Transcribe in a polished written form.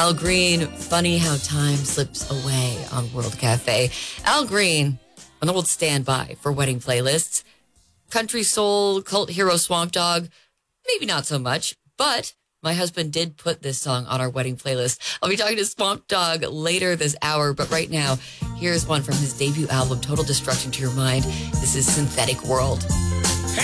Al Green, funny how time slips away on World Cafe. Al Green, an old standby for wedding playlists. Country soul, cult hero Swamp Dogg, maybe not so much, but my husband did put this song on our wedding playlist. I'll be talking to Swamp Dogg later this hour, but right now, here's one from his debut album, Total Destruction to Your Mind. This is Synthetic World.